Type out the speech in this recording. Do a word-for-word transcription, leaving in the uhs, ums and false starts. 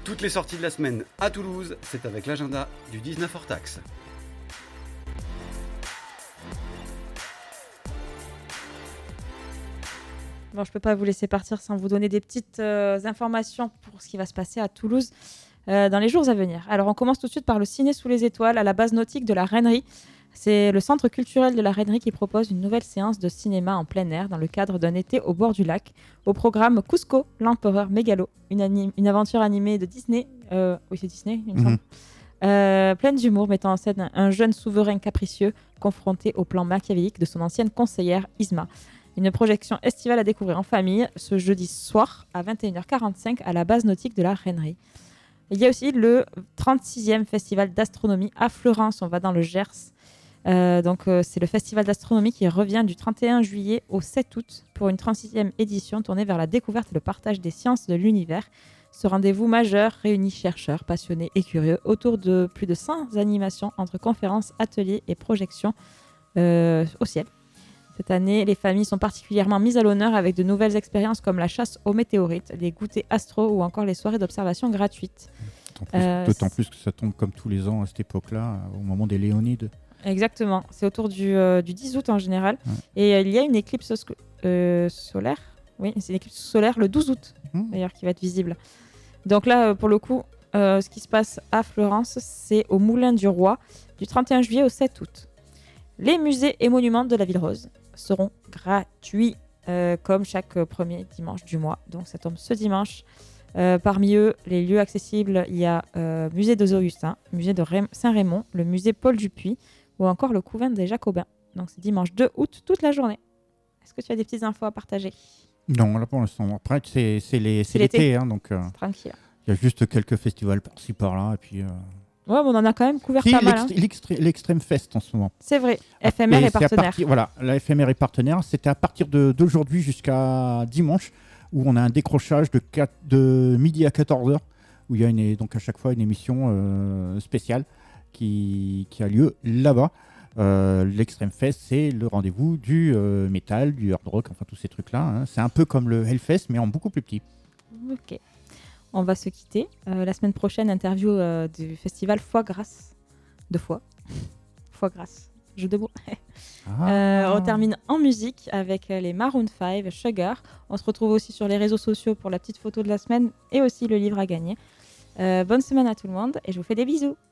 Toutes les sorties de la semaine à Toulouse, c'est avec l'agenda du dix-neuf hors taxe. Bon, je ne peux pas vous laisser partir sans vous donner des petites euh, informations pour ce qui va se passer à Toulouse euh, dans les jours à venir. Alors, on commence tout de suite par le Ciné sous les étoiles à la base nautique de la Reinerie. C'est le centre culturel de la Reinerie qui propose une nouvelle séance de cinéma en plein air dans le cadre d'un été au bord du lac. Au programme Cusco, l'empereur mégalo, une, anim- une aventure animée de Disney. Euh, oui, c'est Disney, il me semble. Mhm. Euh, pleine d'humour, mettant en scène un, un jeune souverain capricieux confronté au plan machiavélique de son ancienne conseillère Isma. Une projection estivale à découvrir en famille ce jeudi soir à vingt et une heures quarante-cinq à la base nautique de la Reinerie. Il y a aussi le trente-sixième festival d'astronomie à Fleurance, on va dans le Gers. Euh, donc, euh, c'est le festival d'astronomie qui revient du trente et un juillet au sept août pour une trente-sixième édition tournée vers la découverte et le partage des sciences de l'univers. Ce rendez-vous majeur réunit chercheurs, passionnés et curieux autour de plus de cent animations entre conférences, ateliers et projections euh, au ciel. Cette année, les familles sont particulièrement mises à l'honneur avec de nouvelles expériences comme la chasse aux météorites, les goûters astro ou encore les soirées d'observation gratuites. D'autant plus, Euh, d'autant plus que ça tombe comme tous les ans à cette époque-là, au moment des Léonides. Exactement, c'est autour du, euh, du dix août en général. Ouais. Et euh, il y a une éclipse sco- euh, solaire, oui, c'est une éclipse solaire le douze août Mmh. d'ailleurs qui va être visible. Donc là, euh, pour le coup, euh, ce qui se passe à Florence, c'est au Moulin du Roi du trente et un juillet au sept août. Les musées et monuments de la Ville Rose seront gratuits, euh, comme chaque euh, premier dimanche du mois. Donc ça tombe ce dimanche. Euh, parmi eux, les lieux accessibles, il y a euh, musée des Augustins, musée de Raim- Saint-Raymond, le musée Paul Dupuis ou encore le couvent des Jacobins. Donc c'est dimanche deux août toute la journée. Est-ce que tu as des petites infos à partager ? Non, là pour l'instant. Après, c'est, c'est, les, c'est C'est l'été. l'été, hein, donc euh, Tranquille. il y a juste quelques festivals par-ci par-là. Et puis, euh... Ouais, mais on en a quand même couvert si, pas mal. hein. l'extré- l'extré- l'Extrême Fest en ce moment. C'est vrai. F M R Et est c'est à partenaire. partir- voilà, la F M R est partenaire. C'était à partir de, d'aujourd'hui jusqu'à dimanche, où on a un décrochage de, quatre- de midi à quatorze heures, où il y a une, donc à chaque fois une émission euh, spéciale qui, qui a lieu là-bas. Euh, L'Extrême Fest, c'est le rendez-vous du euh, métal, du hard rock, enfin tous ces trucs-là. hein. C'est un peu comme le Hellfest, mais en beaucoup plus petit. Ok. On va se quitter. Euh, la semaine prochaine, interview euh, du festival Foie Grasse. De foie. Foie Grasse. Jeu de mots. Euh, on termine en musique avec euh, les Maroon five, Sugar. On se retrouve aussi sur les réseaux sociaux pour la petite photo de la semaine et aussi le livre à gagner. Euh, bonne semaine à tout le monde et je vous fais des bisous.